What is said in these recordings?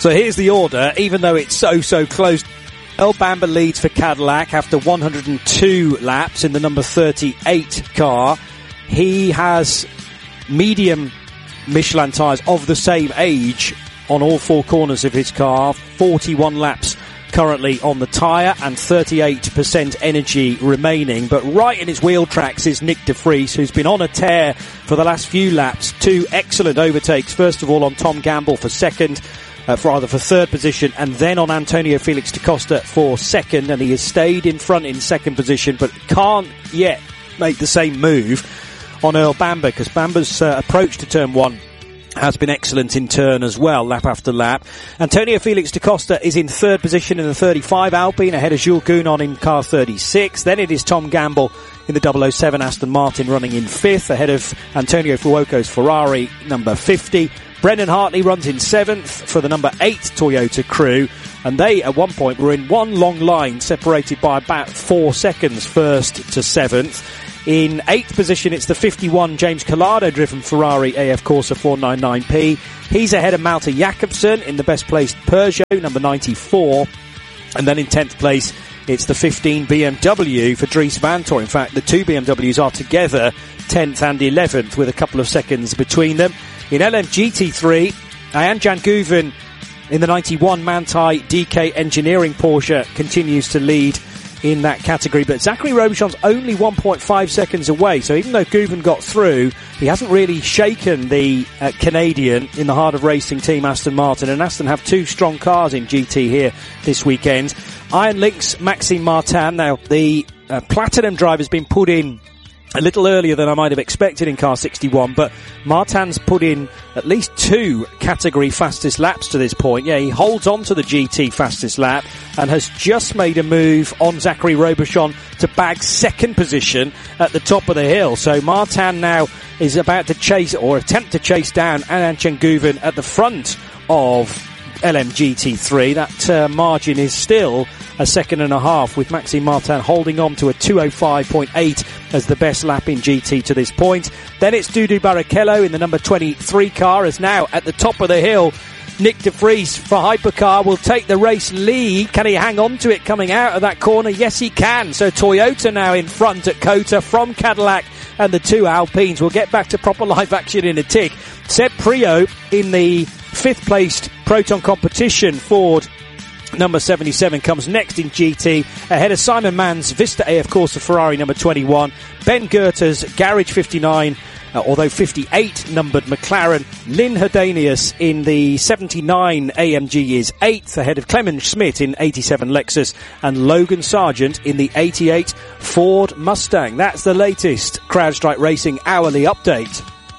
So here's the order, even though it's so close. Earl Bamber leads for Cadillac after 102 laps in the number 38 car. He has medium Michelin tyres of the same age on all four corners of his car. 41 laps currently on the tyre and 38% energy remaining. But right in his wheel tracks is Nick de Vries, who's been on a tear for the last few laps. Two excellent overtakes. First of all on Tom Gamble for second, for third position, and then on Antonio Felix da Costa for second. And he has stayed in front in second position, but can't yet make the same move on Earl Bamber, because Bamber's approach to turn one has been excellent in turn as well, lap after lap. Antonio Felix da Costa is in third position in the 35 Alpine, ahead of Jules Gounon in car 36. Then it is Tom Gamble in the 007 Aston Martin running in fifth, ahead of Antonio Fuoco's Ferrari number 50. Brendan Hartley runs in seventh for the number 8 Toyota crew, and they at one point were in one long line separated by about 4 seconds, first to seventh. In 8th position, it's the 51 James Collado driven Ferrari AF Corsa 499P. He's ahead of Malte Jakobsen in the best placed Peugeot, number 94. And then in 10th place, it's the 15 BMW for Dries Vanthoor. In fact, the two BMWs are together 10th and 11th with a couple of seconds between them. In LMGT3, Ayaan Jan Guven in the 91 Manthey DK Engineering Porsche continues to lead in that category, but Zachary Robichon's only 1.5 seconds away, so even though Guven got through, he hasn't really shaken the Canadian in the heart of racing team Aston Martin, and Aston have two strong cars in GT here this weekend. Iron Link's Maxime Martin. Now, the Platinum drive has been put in a little earlier than I might have expected in car 61, but Martin's put in at least 2 category fastest laps to this point. Yeah, he holds on to the GT fastest lap and has just made a move on Zachary Robichon to bag second position at the top of the hill. So Martin now is about to chase or attempt to chase down Ayaan Jan Guven at the front of LMGT3. That margin is still a second and a half, with Maxime Martin holding on to a 2:05.8 as the best lap in GT to this point. Then it's Dudu Barrichello in the number 23 car, as now at the top of the hill Nick de Vries for Hypercar will take the race lead. Can he hang on to it coming out of that corner? Yes, he can. So Toyota now in front at COTA from Cadillac and the two Alpines. We'll get back to proper live action in a tick. Seb Priaulx in the 5th placed Proton Competition Ford number 77 comes next in GT, ahead of Simon Mann's Vista AF Corsa Ferrari number 21, Ben Goether's Garage 59, although 58 numbered McLaren. Lynn Herdanius in the 79 AMG is 8th, ahead of Clement Schmidt in 87 Lexus and Logan Sargent in the 88 Ford Mustang. That's the latest CrowdStrike Racing hourly update.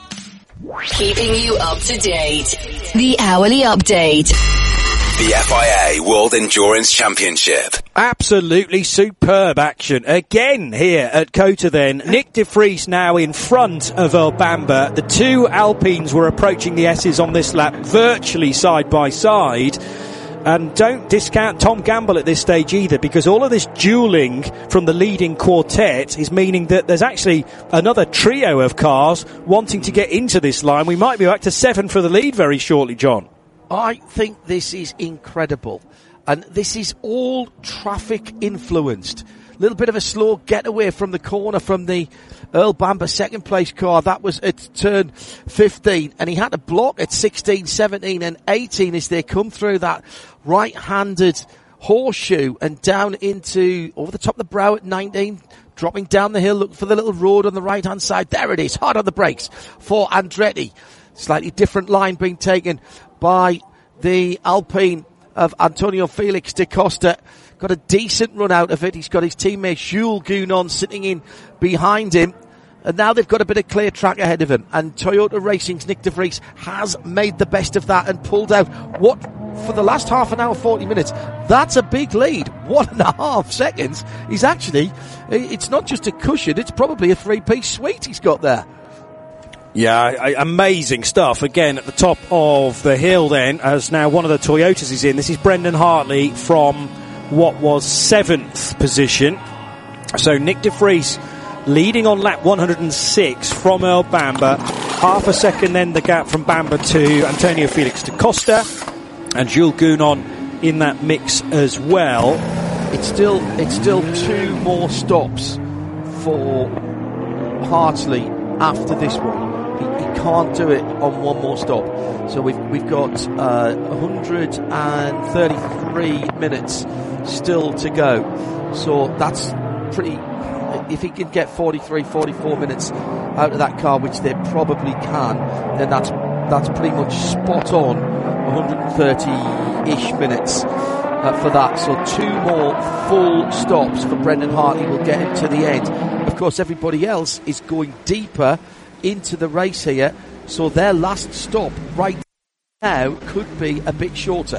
Keeping you up to date. The hourly update. The FIA World Endurance Championship. Absolutely superb action again here at COTA then. Nick de Vries now in front of Earl Bamber. The two Alpines were approaching the S's on this lap virtually side by side. And don't discount Tom Gamble at this stage either, because all of this duelling from the leading quartet is meaning that there's actually another trio of cars wanting to get into this line. We might be back to 7 for the lead very shortly, John. I think this is incredible. And this is all traffic influenced. A little bit of a slow getaway from the corner from the Earl Bamber second place car. That was at turn 15. And he had to block at 16, 17 and 18 as they come through that right-handed horseshoe and down into over the top of the brow at 19. Dropping down the hill, looking for the little road on the right-hand side. There it is, hard on the brakes for Andretti. Slightly different line being taken by the Alpine of Antonio Felix da Costa. Got a decent run out of it. He's got his teammate Jules Gounon sitting in behind him. And now they've got a bit of clear track ahead of him. And Toyota Racing's Nick de Vries has made the best of that and pulled out what, for the last half an hour, 40 minutes, that's a big lead. 1.5 seconds. He's actually, it's not just a cushion, it's probably a 3-piece suite he's got there. Yeah, amazing stuff. Again, at the top of the hill then, as now one of the Toyotas is in. This is Brendan Hartley from what was 7th position. So Nick de Vries leading on lap 106 from Earl Bamber. Half a second then the gap from Bamber to Antonio Felix da Costa. and Jules Gounon in that mix as well. It's still 2 more stops for Hartley after this one. He can't do it on one more stop. So we've got 133 minutes still to go. So that's pretty. If he can get 43, 44 minutes out of that car, which they probably can, then that's pretty much spot on 130-ish minutes for that. So 2 more full stops for Brendan Hartley will get him to the end. Of course, everybody else is going deeper into the race here, so their last stop right now could be a bit shorter.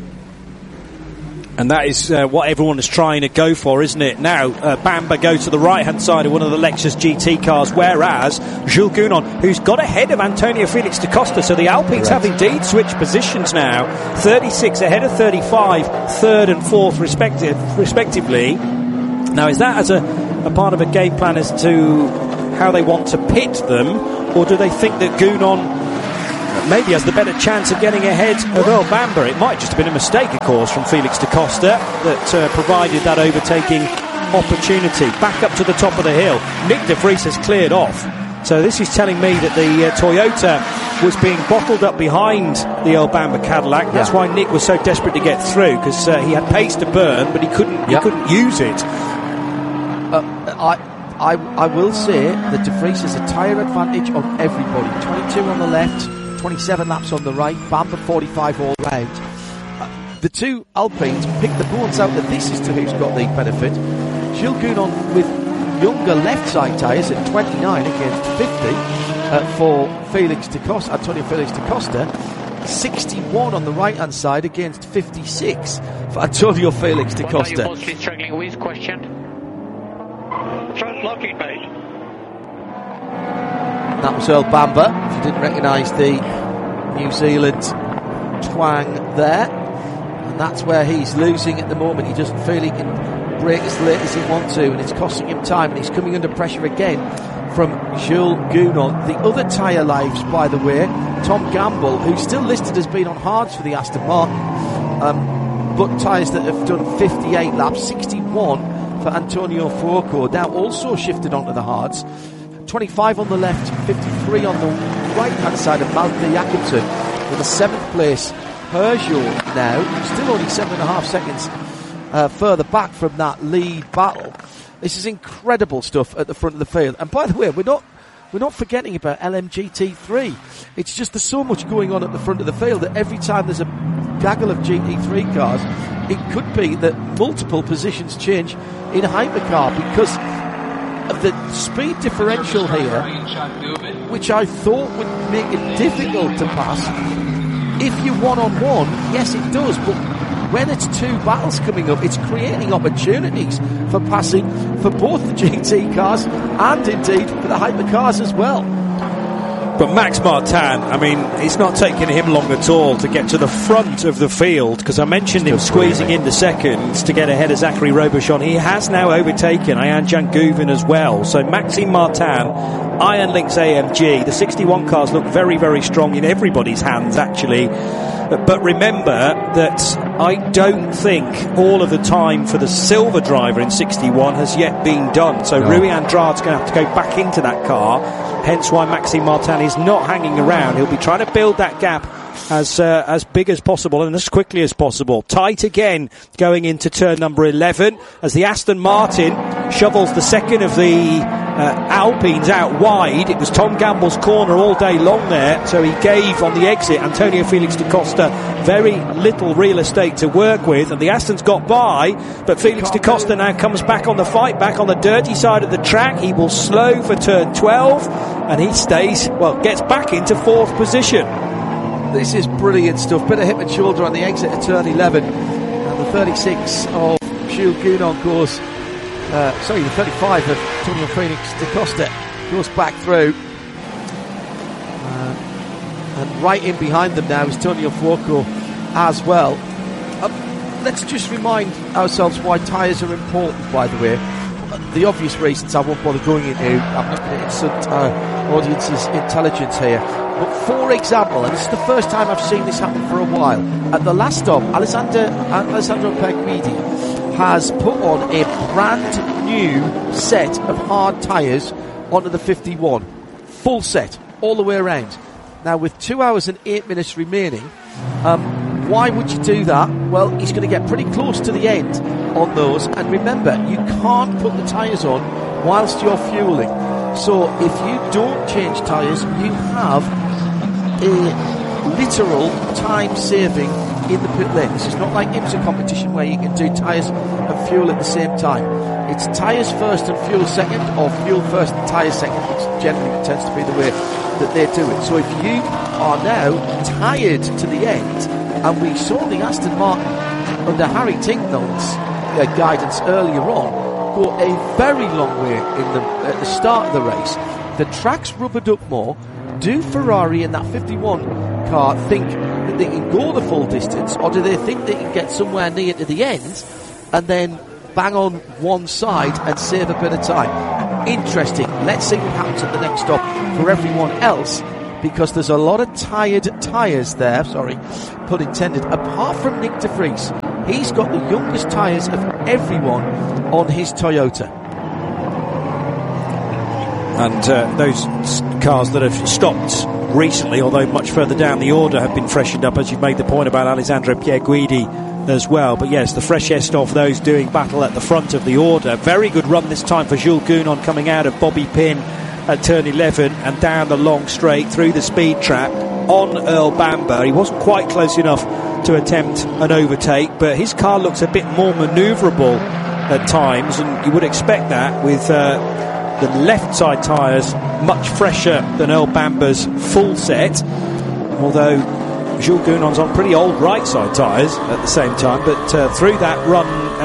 And that is what everyone is trying to go for, isn't it? Now, Bamber goes to the right-hand side of one of the Lexus GT cars, whereas Jules Gounon, who's got ahead of Antonio Felix da Costa, so the Alpines have indeed switched positions now. 36 ahead of 35, third and fourth respectively. Now, is that as a part of a game plan as to how they want to pit them, or do they think that Gounon maybe has the better chance of getting ahead of Earl Bamber? It might just have been a mistake, of course, from Felix da Costa that provided that overtaking opportunity. Back up to the top of the hill. Nick de Vries has cleared off. So this is telling me that the Toyota was being bottled up behind the Earl Bamber Cadillac. That's why Nick was so desperate to get through, because he had pace to burn, but he couldn't use it. I will say that de Vries has a tyre advantage on everybody. 22 on the left, 27 laps on the right, Bamber 45 all round. The two Alpines pick the bones out that this is to who's got the benefit. Jules Gounon with younger left side tyres at 29 against 50 for Antonio Felix da Costa. 61 on the right hand side against 56 for Antonio Felix da Costa. What are you mostly struggling with? Question. Front locking, mate. That was Earl Bamber, if you didn't recognise the New Zealand twang there. And that's where he's losing at the moment. He doesn't feel he can brake as late as he wants to, and it's costing him time, and he's coming under pressure again from Jules Gounon. The other tyre lives, by the way, Tom Gamble, who's still listed as being on hards for the Aston Martin, but tyres that have done 58 laps, 61 for Antonio Fuoco, now also shifted onto the hards. 25 on the left, 53 on the right hand side of Malte Jakobsen, with a 7th place Peugeot now, still only 7.5 seconds further back from that lead battle. This is incredible stuff at the front of the field. And by the way, we're not forgetting about LMGT3. It's just there's so much going on at the front of the field that every time there's a gaggle of GT3 cars, it could be that multiple positions change in a hypercar because of the speed differential here, which I thought would make it difficult to pass. If you're one-on-one, yes it does, but when it's 2 battles coming up, it's creating opportunities for passing for both the GT cars and indeed for the hypercars as well. But Max Martin, I mean, it's not taking him long at all to get to the front of the field, because I mentioned him squeezing in the seconds to get ahead of Zachary Robichon. He has now overtaken Ayhan Jangouvin as well. So Maxime Martin, Iron Lynx AMG, the 61 cars look very, very strong in everybody's hands, actually. But remember that I don't think all of the time for the silver driver in 61 has yet been done. So Rui Andrade's going to have to go back into that car, hence why Maxime Martin is not hanging around. He'll be trying to build that gap as big as possible and as quickly as possible. Tight again going into turn number 11 as the Aston Martin shovels the second of the Alpines out wide. It was Tom Gamble's corner all day long there, so he gave on the exit Antonio Felix da Costa very little real estate to work with, and the Astons got by, but Felix da Costa now comes back on the fight, back on the dirty side of the track. He will slow for turn 12 and he gets back into 4th position. This is brilliant stuff. Bit of hip and shoulder on the exit at turn 11, and the 36 of Jules Gounon goes the 35 of Antonio Felix da Costa goes back through, and right in behind them now is Antonio Fuoco as well. Let's just remind ourselves why tyres are important, by the way. the obvious reasons I won't bother going into. I'm not going to insult our audience's intelligence here. But for example, and this is the first time I've seen this happen for a while, at the last stop, Alessandro Pierguidi has put on a brand new set of hard tyres onto the 51. Full set, all the way around. Now, with 2 hours and 8 minutes remaining, why would you do that? Well, he's going to get pretty close to the end on those. And remember, you can't put the tyres on whilst you're fueling. So if you don't change tyres, you have a literal time saving in the pit lane. This is not like IMSA competition where you can do tyres and fuel at the same time. It's tyres first and fuel second, or fuel first and tyres second, which generally tends to be the way that they do it. So if you are now tired to the end, and we saw the Aston Martin under Harry Tincknell's guidance earlier on go a very long way at the start of the race. The track's rubbered up more. Do Ferrari in that 51 car think that they can go the full distance, or do they think they can get somewhere near to the end and then bang on one side and save a bit of time? Interesting. Let's see what happens at the next stop for everyone else, because there's a lot of tired tyres there, sorry, pun intended, apart from Nick de Vries. He's got the youngest tyres of everyone on his Toyota. And those cars that have stopped recently, although much further down the order, have been freshened up, as you've made the point about Alessandro Pierguidi as well. But yes, the freshest of those doing battle at the front of the order. Very good run this time for Jules Gounon, coming out of Bobby Pin at turn 11 and down the long straight through the speed trap on Earl Bamber. He wasn't quite close enough to attempt an overtake, but his car looks a bit more manoeuvrable at times, and you would expect that with the left side tyres much fresher than Earl Bamber's full set, although Jules Gounon's on pretty old right side tyres at the same time. But through that run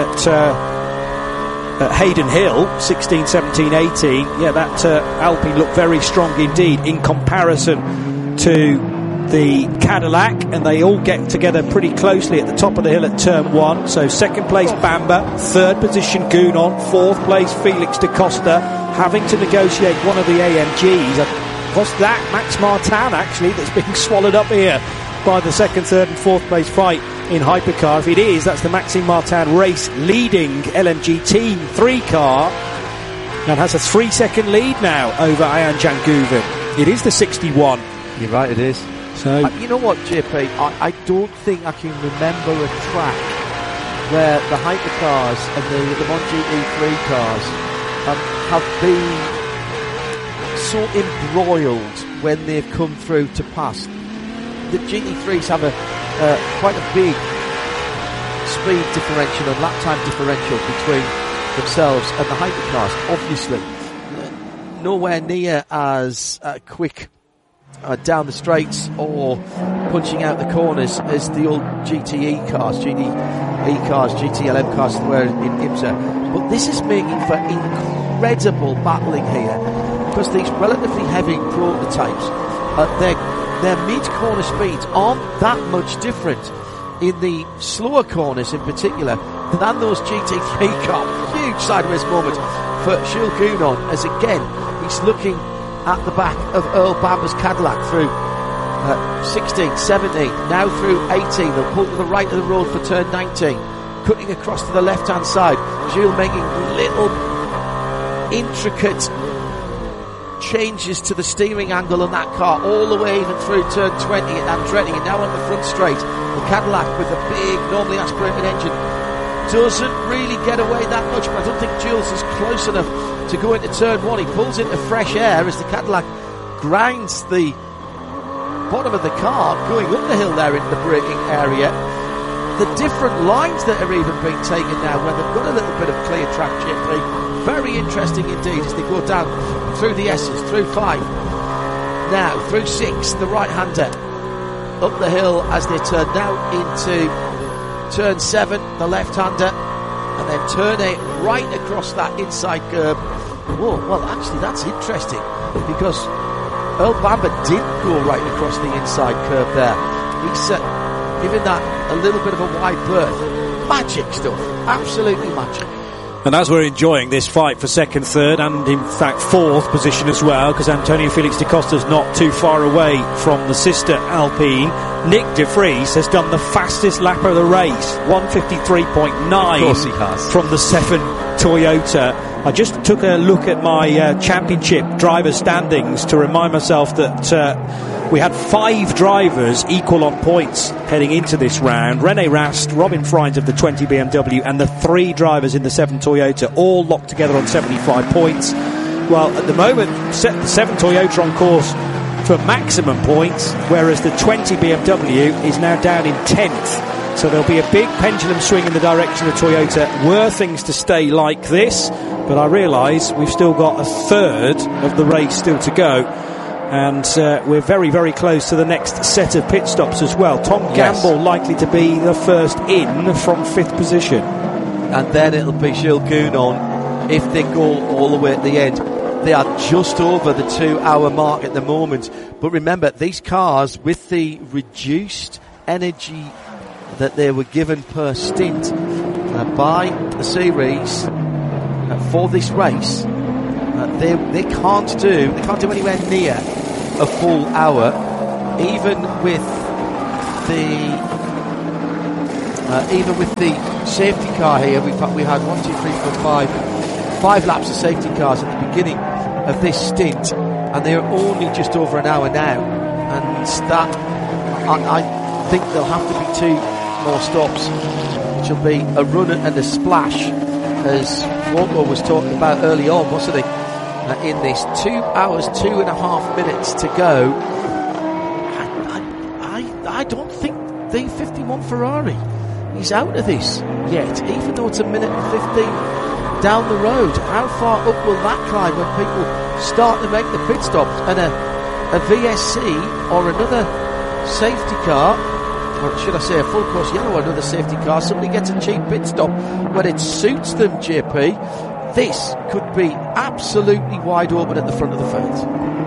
at Hayden Hill, 16, 17, 18, yeah, that Alpine looked very strong indeed in comparison to the Cadillac, and they all get together pretty closely at the top of the hill at turn 1. So second place Bamber, third position Gounon, fourth place Felix da Costa, having to negotiate one of the AMGs. Was that Max Martin actually that's being swallowed up here by the second, third and fourth place fight in Hypercar? If it is, that's the Maxime Martin race leading LMG Team 3 car, and has a 3-second lead now over Ayhan Jangouvin. It is the 61. You're right, it is. So you know what, JP, I don't think I can remember a track where the hypercars and the Le Mans GT3 cars have been so embroiled when they've come through to pass. The GT3s have quite a big speed differential and lap time differential between themselves and the hypercars. Obviously, nowhere near as quick down the straights or punching out the corners as the old GTE cars, GTE cars, GTLM cars were in IMSA. But this is making for incredible battling here, because these relatively heavy prototypes, their mid-corner speeds aren't that much different in the slower corners in particular than those GT3 cars. Huge sideways moment for Jules Gounon, as again he's looking at the back of Earl Bamber's Cadillac through 16, 17, now through 18. They'll pull to the right of the road for turn 19, cutting across to the left-hand side. Jules making little intricate changes to the steering angle on that car, all the way even through turn 20 at Andretti, and now on the front straight. The Cadillac with a big, normally aspirated engine doesn't really get away that much, but I don't think Jules is close enough to go into turn 1. He pulls into fresh air as the Cadillac grinds the bottom of the car going up the hill there into the braking area. The different lines that are even being taken now when they've got a little bit of clear track, JP. Very interesting indeed as they go down through the S's, through 5, now through 6, the right-hander up the hill as they turn now into turn 7, the left-hander, and then turn 8 right across that inside curb. Whoa, well actually that's interesting, because Earl Bamber didn't go right across the inside curb there. He's giving that a little bit of a wide berth. Magic stuff, absolutely magic. And as we're enjoying this fight for second, third, and in fact fourth position as well, because Antonio Felix da Costa's not too far away from the sister Alpine, Nick De Vries has done the fastest lap of the race, 153.9. Of course he has. From the 7 Toyota. I just took a look at my championship driver standings to remind myself that we had 5 drivers equal on points heading into this round. René Rast, Robin Freins of the 20 BMW, and the 3 drivers in the 7 Toyota, all locked together on 75 points. Well, at the moment, the 7 Toyota on course for maximum points, whereas the 20 BMW is now down in 10th. So there'll be a big pendulum swing in the direction of Toyota were things to stay like this. But I realise we've still got a third of the race still to go. And we're very, very close to the next set of pit stops as well. Tom Gamble likely to be the first in from 5th position. And then it'll be Gilles Gounon if they go all the way at the end. They are just over the 2-hour mark at the moment. But remember, these cars, with the reduced energy that they were given per stint by the series for this race, they can't do anywhere near a full hour, even with the safety car here. We had 1, 2, 3, 4, 5 laps of safety cars at the beginning of this stint, and they are only just over an hour now. And that I think there'll have to be 2 more stops, which will be a run and a splash, as Walker was talking about early on, wasn't he? In this 2 hours, 2.5 minutes to go. I don't think the 51 Ferrari is out of this yet, even though it's a minute and 15 down the road. How far up will that climb when people start to make the pit stops, and a VSC or another safety car, or should I say a full course yellow or another safety car, somebody gets a cheap pit stop when it suits them, JP. This could be absolutely wide open at the front of the field.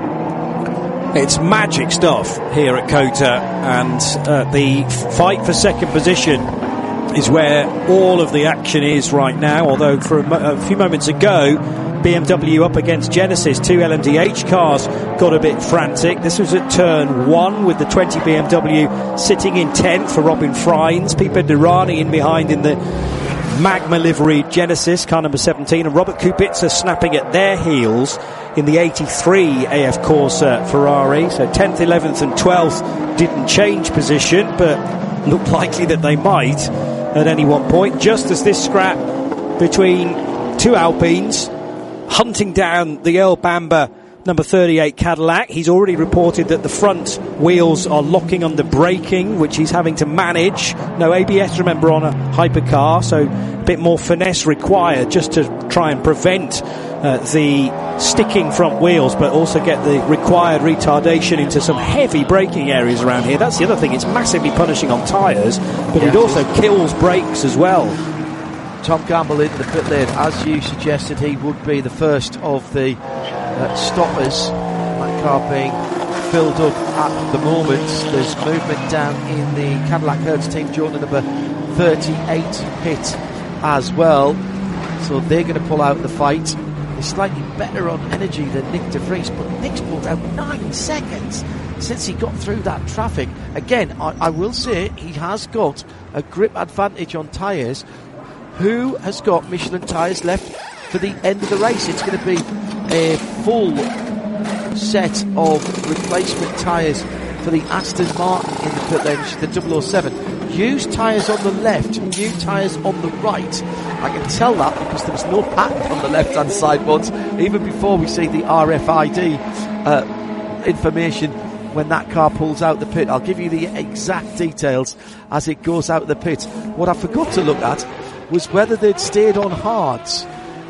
It's magic stuff here at COTA, and the fight for second position is where all of the action is right now, although for a few moments ago BMW up against Genesis, 2 LMDH cars got a bit frantic. This was at turn 1 with the 20 BMW sitting in 10th for Robin Freins, Pipo Derani in behind in the Magma livery Genesis, car number 17, and Robert Kubica snapping at their heels in the 83 AF Corsa Ferrari. So 10th, 11th and 12th didn't change position, but looked likely that they might at any one point, just as this scrap between 2 Alpines hunting down the Earl Bamber number 38 Cadillac. He's already reported that the front wheels are locking under braking, which he's having to manage. No ABS, remember, on a hypercar, so a bit more finesse required just to try and prevent the sticking front wheels, but also get the required retardation into some heavy braking areas around here. That's the other thing, it's massively punishing on tyres, but it also kills brakes as well. Tom Gamble into the pit lane, as you suggested, he would be the first of the stoppers. That car being filled up at the moment. There's movement down in the Cadillac Hertz team, Jordan number 38 pit as well, so they're going to pull out the fight. They're slightly better on energy than Nick De Vries, but Nick's pulled out 9 seconds since he got through that traffic. Again, I will say he has got a grip advantage on tyres. Who has got Michelin tyres left for the end of the race? It's going to be a full set of replacement tyres for the Aston Martin in the pit lane, which is the 007. Used tyres on the left, new tyres on the right. I can tell that because there was no patent on the left-hand side once, even before we see the RFID information when that car pulls out the pit. I'll give you the exact details as it goes out of the pit. What I forgot to look at was whether they'd stayed on hards.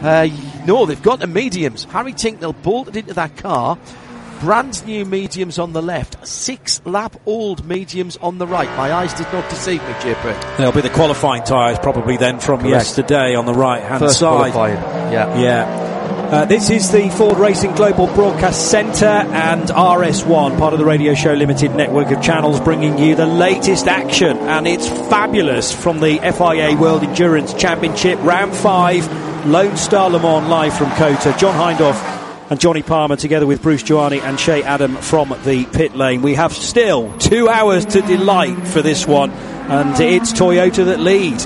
No, they've got the mediums. Harry Tinknell bolted into that car. Brand new mediums on the left, 6-lap-old mediums on the right. My eyes did not deceive me, JP. They'll be the qualifying tyres probably then from yesterday on the right-hand First side. Qualifying. Yeah. This is the Ford Racing Global Broadcast Centre and RS1, part of the Radio Show Limited network of channels, bringing you the latest action, and it's fabulous from the FIA World Endurance Championship, round 5. Lone Star Le Mans live from COTA. John Hindhaugh and Johnny Palmer together with Bruce Giuliani and Shea Adam from the pit lane. We have still 2 hours to delight for this one, and it's Toyota that lead.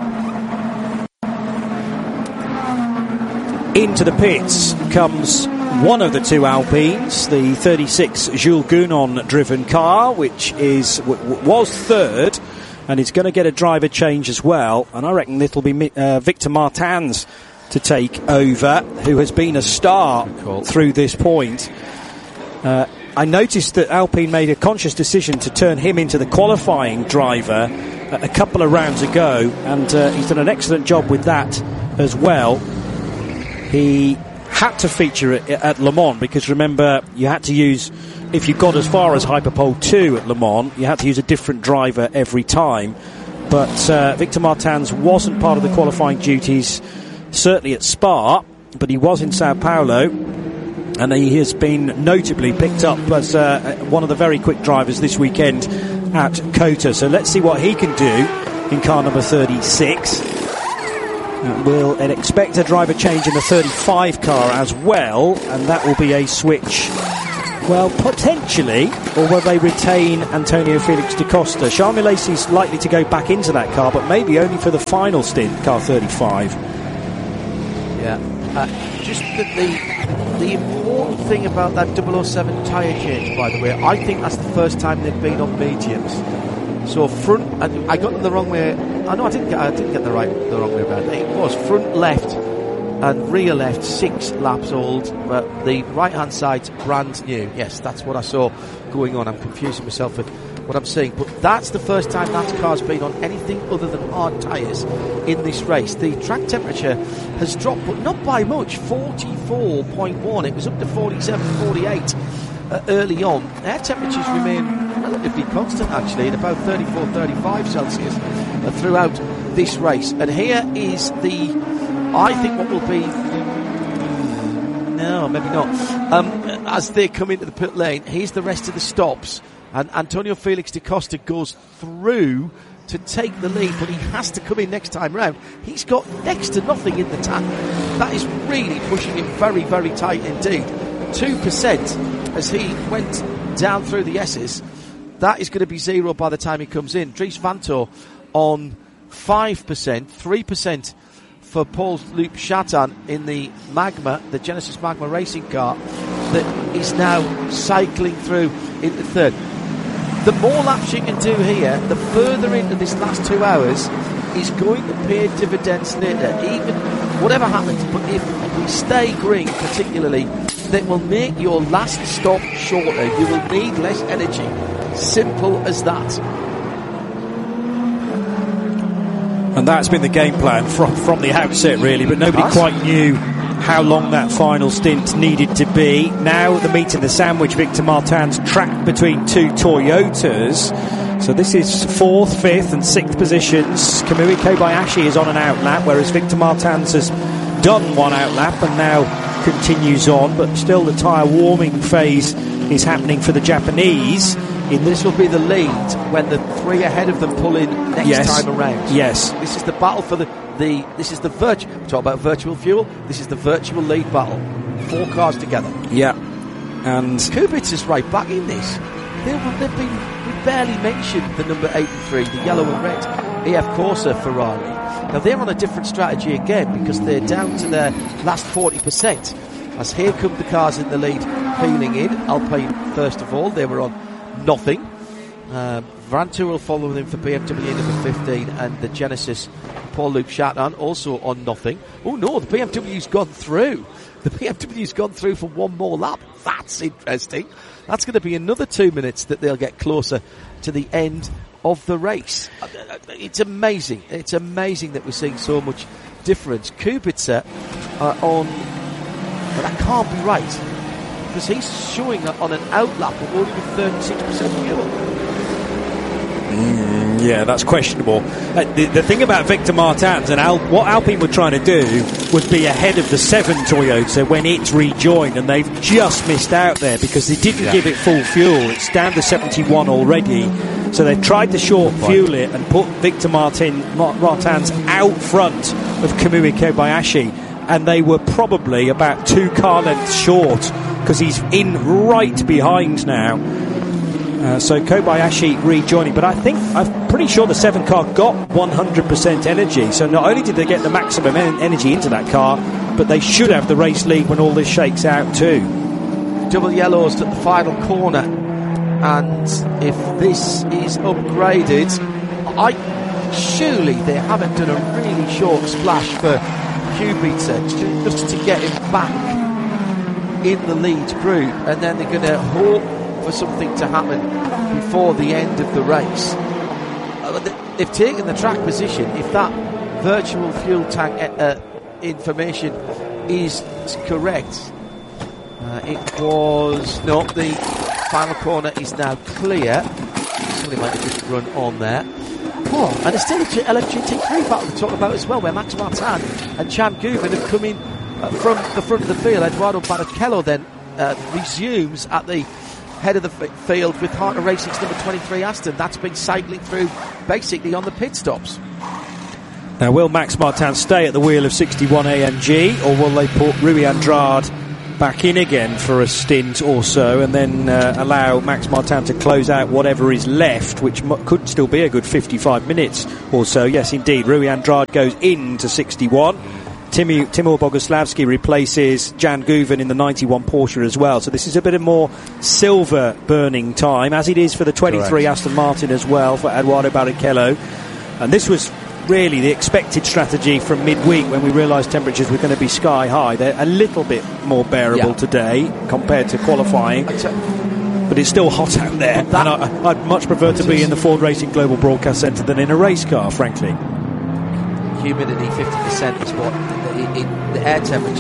Into the pits comes one of the two Alpines, the 36 Jules Gounon driven car, which was third, and is going to get a driver change as well. And I reckon it'll be Victor Martins to take over, who has been a star through this point. I noticed that Alpine made a conscious decision to turn him into the qualifying driver a couple of rounds ago, and he's done an excellent job with that as well. He had to feature at Le Mans because, remember, you had to use, if you got as far as Hyperpole 2 at Le Mans, you had to use a different driver every time. But Victor Martins wasn't part of the qualifying duties, certainly at Spa, but he was in Sao Paulo, and he has been notably picked up as one of the very quick drivers this weekend at COTA. So let's see what he can do in car number 36. We'll expect a driver change in the 35 car as well, and that will be a switch, well, potentially, or will they retain Antonio Felix da Costa? Charles Milesi's likely to go back into that car, but maybe only for the final stint, car 35. Yeah, just the important thing about that 007 tyre change, by the way, I think that's the first time they've been on mediums. So front, and I got them the wrong way. I didn't get the wrong way around. It was front left and rear left 6 laps old, but the right hand side's brand new. Yes, that's what I saw going on. I'm confusing myself with what I'm saying, but that's the first time that car's been on anything other than hard tyres in this race. The track temperature has dropped, but not by much. 44.1. It was up to 47, 48 early on. Air temperatures remain relatively constant, actually, at about 34, 35 Celsius throughout this race. And here is I think what will be, no, maybe not, as they come into the pit lane, here's the rest of the stops, and Antonio Felix da Costa goes through to take the lead, but he has to come in next time round. He's got next to nothing in the tank. That is really pushing him very, very tight indeed. 2% as he went down through the S's. That is going to be 0 by the time he comes in. Dries Vanthoor on 5%, 3% for Paul-Loup Chatin in the Magma, the Genesis Magma racing car, that is now cycling through into third. The more laps you can do here, the further into this last 2 hours is going to pay dividends later, even whatever happens. But if we stay green particularly, that will make your last stop shorter. You will need less energy. Simple as that. And that's been the game plan from the outset, really, but nobody quite knew how long that final stint needed to be. Now the meat in the sandwich, Victor Martins trapped between two Toyotas. So this is 4th, 5th and 6th positions. Kamui Kobayashi is on an outlap, whereas Victor Martins has done one outlap and now continues on, but still the tyre warming phase is happening for the Japanese. This will be the lead when the 3 ahead of them pull in next time around. Yes. This is the battle for this is the virtual, talk about virtual fuel, this is the virtual lead battle. 4 cars together. Yeah. And Kubic's right back in this. We barely mentioned the number 83, the yellow and red EF Corsa Ferrari. Now they're on a different strategy again because they're down to their last 40%. As here come the cars in the lead peeling in. Alpine first of all, they were on nothing. Vanthoor will follow them for BMW number 15, and the Genesis Paul-Loup Chatin also on nothing. Oh no, the BMW's gone through. The BMW's gone through for one more lap. That's interesting. That's going to be another 2 minutes that they'll get closer to the end of the race. It's amazing. It's amazing that we're seeing so much difference. Kubica on, but that can't be right, because he's showing on an outlap of only with 36% fuel. Yeah, that's questionable. The thing about Victor Martins and what Alpine were trying to do was be ahead of the 7 Toyota when it's rejoined, and they've just missed out there because they didn't give it full fuel. It's down to 71 already, so they've tried to short fuel it and put Victor Martins out front of Kamui Kobayashi, and they were probably about 2 car lengths short, because he's in right behind now. So Kobayashi rejoining, but I'm pretty sure the 7 car got 100% energy, so not only did they get the maximum energy into that car, but they should have the race lead when all this shakes out too. Double yellows at the final corner, and if this is upgraded, surely they haven't done a really short splash for Kubica just to get him back in the lead group, and then they're going to hope for something to happen before the end of the race. They've taken the track position. If that virtual fuel tank information is correct, it was not. The final corner is now clear. Somebody might have just run on there. Oh, and there's still a LMGT3 battle to talk about as well, where Max Martin and Can Guven have come in from the front of the field. Eduardo Barrichello then resumes at the head of the field with Heart of Racing's number 23 Aston. That's been cycling through basically on the pit stops. Now, will Max Martin stay at the wheel of 61 AMG, or will they put Rui Andrade back in again for a stint or so, and then allow Max Martin to close out whatever is left, which could still be a good 55 minutes or so? Yes, indeed. Rui Andrade goes into 61. Timur Boguslavski replaces Jan Guven in the 91 Porsche as well. So this is a bit of more silver burning time, as it is for the 23 Correct. Aston Martin as well, for Eduardo Barrichello. And this was really the expected strategy from midweek, when we realised temperatures were going to be sky high. They're a little bit more bearable today compared to qualifying, but it's still hot out there, and I'd much prefer to be in the Ford Racing Global Broadcast Centre than in a race car, frankly. Humidity 50% is what the air temperature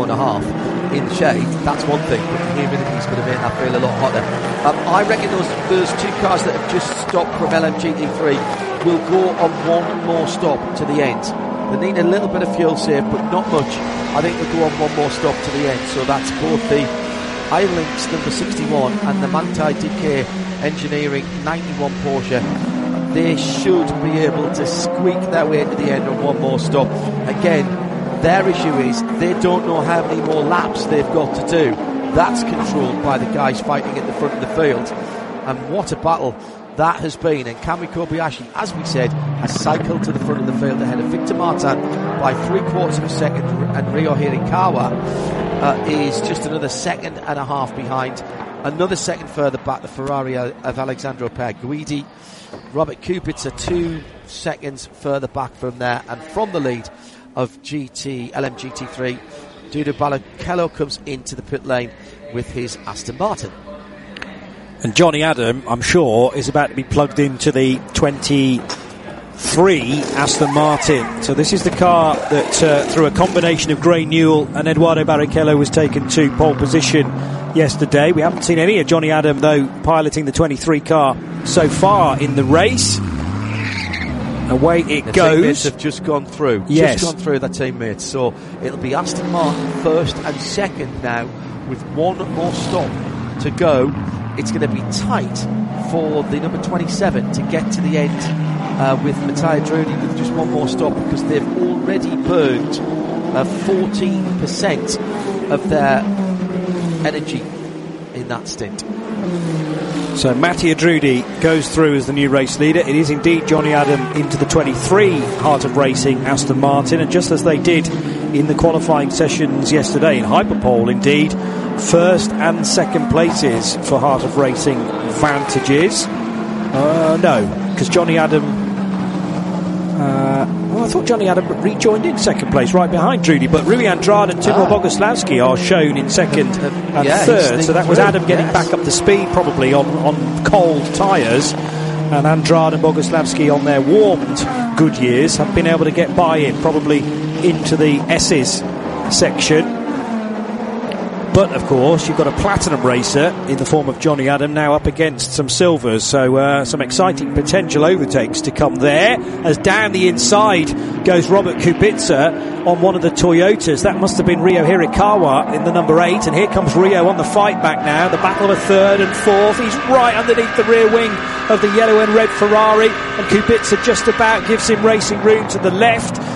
34.5 in the shade. That's one thing, but the humidity is going to make that feel a lot hotter. I reckon those 2 cars that have just stopped from LMGT3 will go on one more stop to the end. They need a little bit of fuel save, but not much. I think they'll go on one more stop to the end. So that's both the iLinks number 61 and the Manthey DK Engineering 91 Porsche. They should be able to squeak their way to the end on one more stop. Again, their issue is they don't know how many more laps they've got to do. That's controlled by the guys fighting at the front of the field. And what a battle that has been. And Kamui Kobayashi, as we said, has cycled to the front of the field ahead of Victor Martin by 3/4 of a second, and Ryo Hirakawa is just another second and a half behind. Another second further back, the Ferrari of Alexandro Guidi. Robert Kubica 2 seconds further back from there, and from the lead of LMGT3, Dudu Barrichello comes into the pit lane with his Aston Martin. And Johnny Adam, I'm sure, is about to be plugged into the 23 Aston Martin. So this is the car that, through a combination of Gray Newell and Eduardo Barrichello, was taken to pole position yesterday. We haven't seen any of Johnny Adam, though, piloting the 23 car so far in the race. Away it the goes. Teammates have just gone through. Yes. Just gone through their teammates. So it'll be Aston Martin first and second now, with one more stop to go. It's going to be tight for the number 27 to get to the end with Matteo Drudi with just one more stop, because they've already burned 14% of their energy in that stint. So Matteo Drudi goes through as the new race leader. It is indeed Johnny Adam into the 23 Heart of Racing Aston Martin, and just as they did in the qualifying sessions yesterday in Hyperpole, indeed, first and second places for Heart of Racing Vantages. No, because Johnny Adam I thought Johnny Adam rejoined in second place right behind Drudi, but Rui Andrade and Timur Boguslavski are shown in second and third, so that was Adam getting back up to speed probably on cold tyres, and Andrade and Boguslavski on their warmed Goodyears have been able to get by it, probably into the S's section. But of course you've got a platinum racer in the form of Johnny Adam now up against some silvers, so some exciting potential overtakes to come there, as down the inside goes Robert Kubica on one of the Toyotas. That must have been Ryo Hirakawa in the number 8, and here comes Ryo on the fight back now, the battle of a third and fourth. He's right underneath the rear wing of the yellow and red Ferrari, and Kubica just about gives him racing room to the left.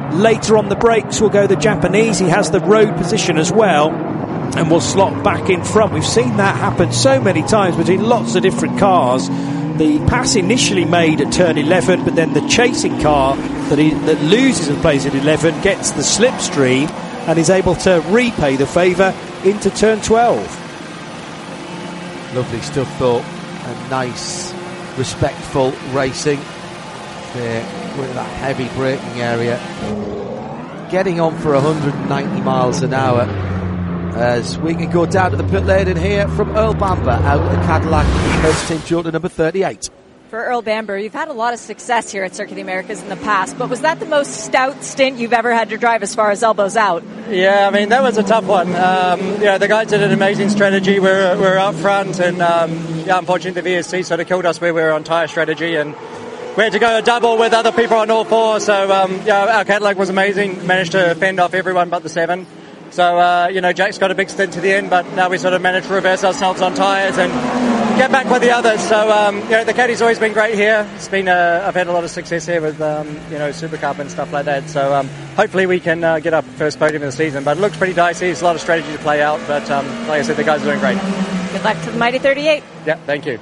Later on the brakes will go the Japanese. He has the road position as well and will slot back in front. We've seen that happen so many times between lots of different cars. The pass initially made at turn 11, but then the chasing car that loses and plays at 11 gets the slipstream and is able to repay the favour into turn 12. Lovely stuff though, and nice, respectful racing. They're going to that heavy braking area, getting on for 190 miles an hour as we can go down to the pit lane and hear from Earl Bamber out of the Cadillac First Team Toyota number 38. For Earl Bamber, you've had a lot of success here at Circuit of the Americas in the past, but was that the most stout stint you've ever had to drive as far as elbows out? Yeah, I mean, that was a tough one. The guys did an amazing strategy. We're up front, and unfortunately the VSC sort of killed us where we were on tyre strategy, and we had to go a double with other people on all four. So, our Cadillac was amazing, managed to fend off everyone but the 7. So, Jack's got a big stint to the end, but now we sort of managed to reverse ourselves on tyres and get back with the others. So, the Caddy's always been great here. It's been, I've had a lot of success here with, Super Cup and stuff like that. So, hopefully we can get our first podium of the season. But it looks pretty dicey. There's a lot of strategy to play out. But, like I said, the guys are doing great. Good luck to the Mighty 38. Yeah, thank you.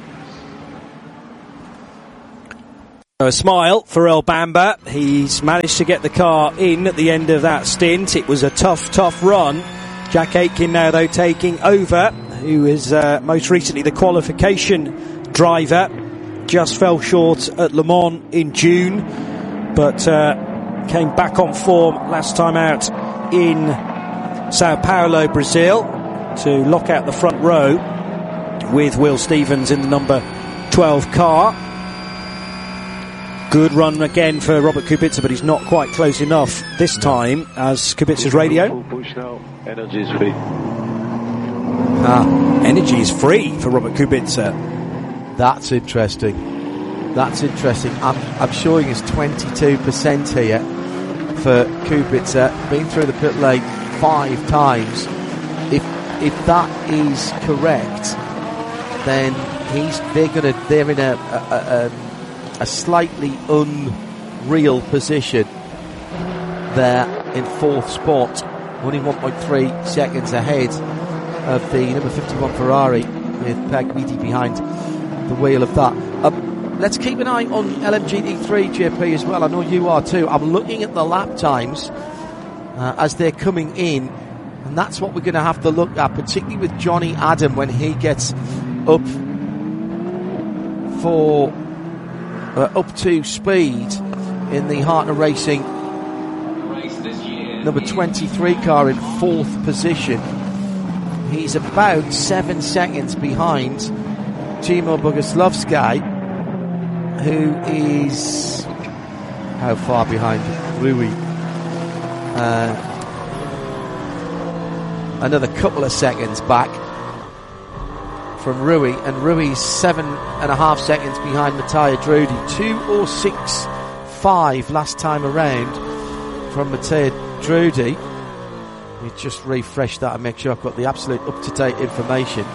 A smile for Earl Bamber. He's managed to get the car in at the end of that stint. It was a tough run. Jack Aitken now, though, taking over, who is most recently the qualification driver. Just fell short at Le Mans in June, but came back on form last time out in Sao Paulo, Brazil, to lock out the front row with Will Stevens in the number 12 car. Good run again for Robert Kubica, but he's not quite close enough this time as Kubica's radio. Energy is free. Energy is free for Robert Kubica. That's interesting. I'm showing us 22% here for Kubica. Been through the pit lane 5 times. If that is correct, then they're in a slightly unreal position there in 4th spot, only 1.3 seconds ahead of the number 51 Ferrari with Peg Guidi behind the wheel of that. Let's keep an eye on LMGT3 JP as well. I know you are too. I'm looking at the lap times as they're coming in, and that's what we're going to have to look at, particularly with Johnny Adam when he gets up to speed in the Hartner Racing number 23 car in 4th position. He's about 7 seconds behind Timo Boguslavski, who is how far behind Rui? Another couple of seconds back from Rui, and Rui's 7.5 seconds behind Mattia Drudi. 2:06.5 last time around from Mattia Drudi. We just refresh that and make sure I've got the absolute up-to-date information.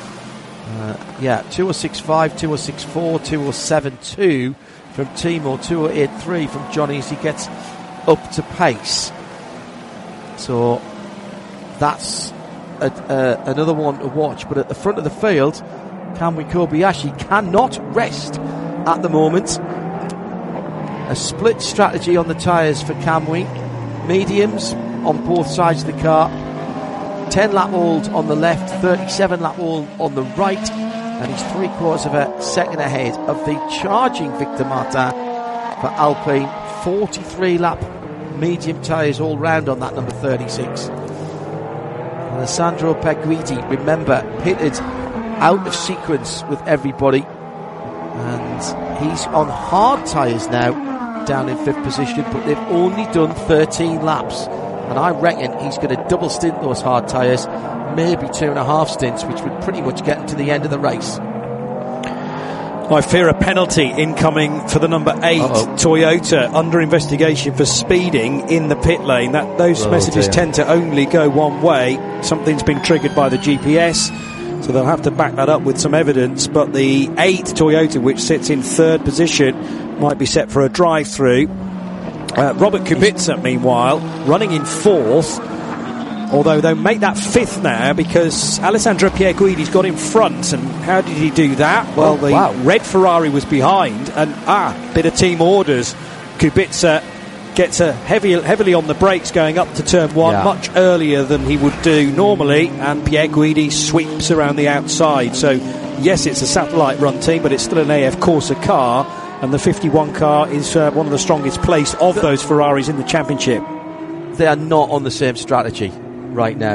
2:06.5, 2:06.4, 2:07.2 from Timo, 2:08.3 from Johnny as he gets up to pace. So that's another one to watch. But at the front of the field, Kamui Kobayashi cannot rest at the moment. A split strategy on the tyres for Kamui. Mediums on both sides of the car. 10 lap old on the left, 37 lap old on the right, and he's 3/4 of a second ahead of the charging Victor Martin for Alpine. 43 lap medium tyres all round on that number 36. Alessandro Peguidi, remember, pitted out of sequence with everybody, and he's on hard tyres now, down in 5th position, but they've only done 13 laps, and I reckon he's going to double stint those hard tyres, maybe 2.5 stints, which would pretty much get him to the end of the race. I fear a penalty incoming for the number 8 Toyota, under investigation for speeding in the pit lane. Those messages tend to only go one way. Something's been triggered by the GPS, so they'll have to back that up with some evidence. But the 8 Toyota, which sits in 3rd position, might be set for a drive-through. Robert Kubica, meanwhile, running in 4th, although they'll make that 5th now because Alessandro Pierguidi's got in front. And how did he do that? Well, red Ferrari was behind, and bit of team orders. Kubica gets heavily on the brakes going up to turn 1 much earlier than he would do normally, and Pierguidi sweeps around the outside. So yes, it's a satellite run team, but it's still an AF Corsa car, and the 51 car is one of the strongest placed of those Ferraris in the championship. They are not on the same strategy right now.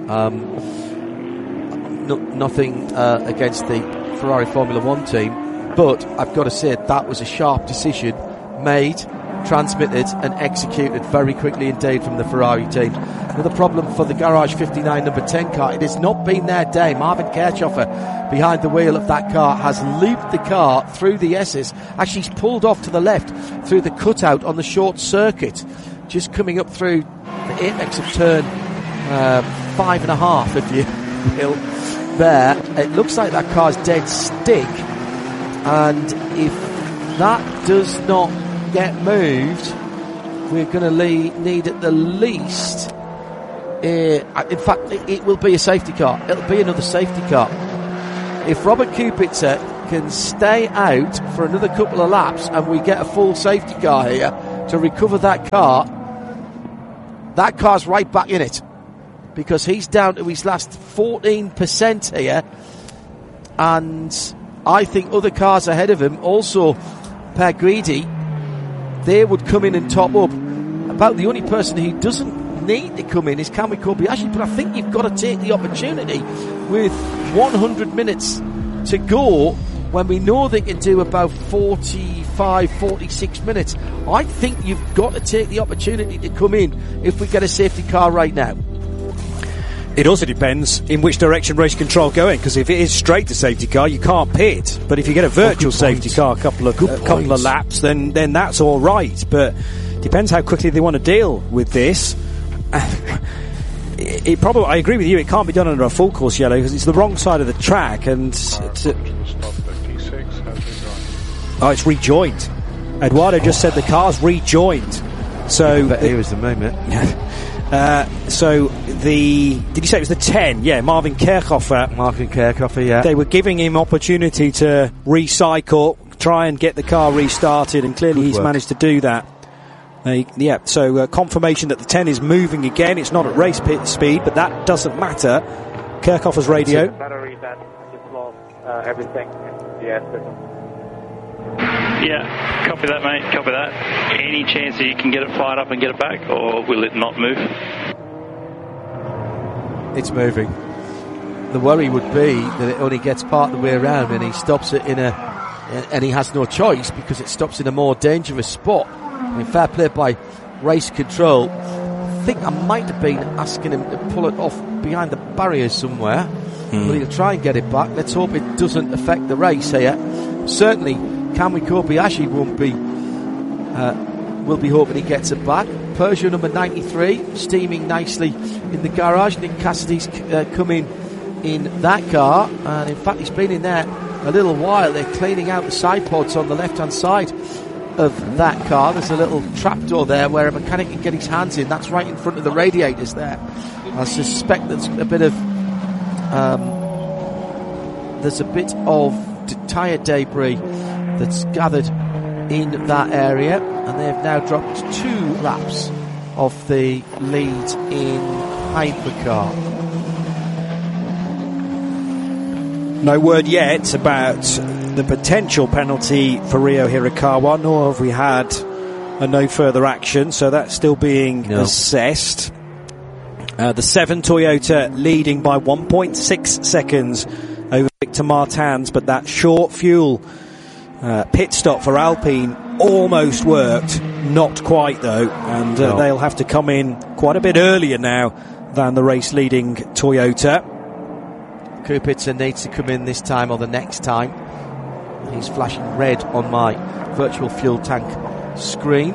Nothing against the Ferrari Formula 1 team, but I've got to say that was a sharp decision made, transmitted and executed very quickly indeed from the Ferrari team. Another problem for the Garage 59 number 10 car, it has not been their day. Marvin Kirchhofer behind the wheel of that car has looped the car through the S's. Actually, he's pulled off to the left through the cutout on the short circuit, just coming up through the apex of turn 5.5, if you will. There, it looks like that car's dead stick, and if that does not get moved, we're going to need at the least in fact it will be a safety car. It'll be another safety car. If Robert Kubica can stay out for another couple of laps and we get a full safety car here to recover that car's right back in it, because he's down to his last 14% here, and I think other cars ahead of him, also Pierguidi, they would come in and top up. About the only person who doesn't need to come in is Kamui Kobayashi, but I think you've got to take the opportunity with 100 minutes to go, when we know they can do about 45, 46 minutes. I think you've got to take the opportunity to come in if we get a safety car right now. It also depends in which direction race control going, because if it is straight to safety car, you can't pit. But if you get a virtual safety car a couple of laps, then that's all right. But depends how quickly they want to deal with this. I agree with you. It can't be done under a full course yellow because it's the wrong side of the track, and it's rejoined. Eduardo just said the car's rejoined. So here is the moment. Did you say it was the 10? Yeah, Marvin Kirchhofer, yeah. They were giving him opportunity to recycle, try and get the car restarted, and clearly he's managed to do that. So confirmation that the 10 is moving again. It's not at race pit speed, but that doesn't matter. Kirchhofer's radio. Battery that just lost everything in the system. Yeah, copy that, mate, copy that. Any chance that you can get it fired up and get it back, or will it not move? It's moving. The worry would be that it only gets part of the way around and he stops it and he has no choice because it stops in a more dangerous spot. I mean, fair play by race control. I think I might have been asking him to pull it off behind the barriers somewhere, but he'll try and get it back. Let's hope it doesn't affect the race here. Certainly Kamui Kobayashi will be hoping he gets it back. Peugeot number 93 steaming nicely in the garage. Nick Cassidy's coming in that car, and in fact he's been in there a little while. They're cleaning out the side pods on the left hand side of that car. There's a little trapdoor there where a mechanic can get his hands in. That's right in front of the radiators there. I suspect there's a bit of tyre debris that's gathered in that area, and they've now dropped 2 laps off the lead in hypercar. No word yet about the potential penalty for Ryo Hirakawa, nor have we had no further action, so that's still being assessed. The 7 Toyota leading by 1.6 seconds over Victor Martins, but that short fuel pit stop for Alpine almost worked, not quite though, and they'll have to come in quite a bit earlier now than the race leading Toyota. Kubica needs to come in this time or the next time. He's flashing red on my virtual fuel tank screen,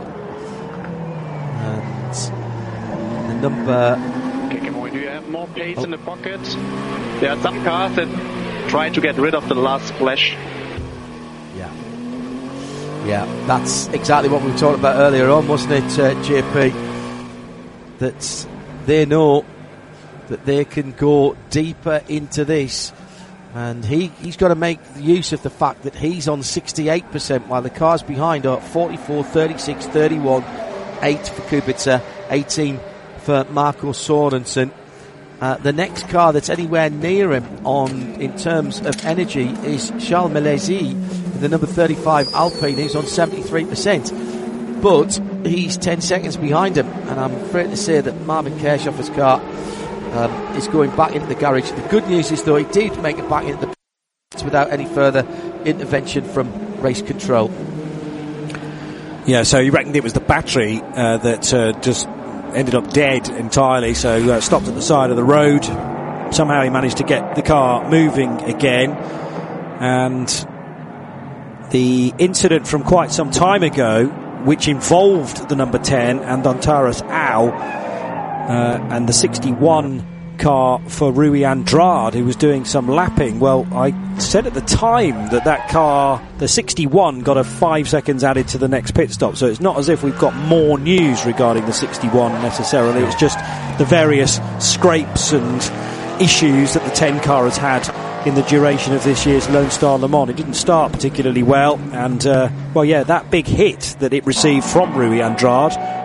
and the number. Do you have more pace in the pocket? There are some cars that try to get rid of the last splash. Yeah, that's exactly what we were talking about earlier on, wasn't it, JP? That they know that they can go deeper into this, and he's got to make use of the fact that he's on 68% while the cars behind are 44, 36, 31, 8 for Kubica, 18 for Marco Sorensen. The next car that's anywhere near him in terms of energy is Charles Milesi, the number 35 Alpine, who's on 73%. But he's 10 seconds behind him, and I'm afraid to say that Marvin Kirchhoff's car is going back into the garage. The good news is, though, he did make it back into the pits without any further intervention from race control. Yeah, so he reckoned it was the battery that just ended up dead entirely, so stopped at the side of the road. Somehow he managed to get the car moving again, and the incident from quite some time ago, which involved the number 10 and Antares Au, and the 61 car for Rui Andrade, who was doing some lapping. Well, I said at the time that car, the 61, got a 5 seconds added to the next pit stop, so it's not as if we've got more news regarding the 61 necessarily. It's just the various scrapes and issues that the 10 car has had in the duration of this year's Lone Star Le Mans. It didn't start particularly well, and that big hit that it received from Rui Andrade